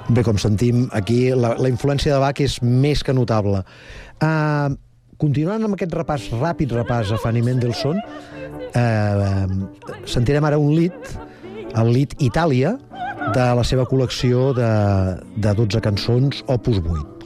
Bé, com sentim, aquí la influència de Bach és més que notable. Continuant amb aquest ràpid repàs a Fanny Mendelssohn, sentirem ara un lied, el lied Itàlia, de la seva col·lecció de 12 cançons, Opus 8.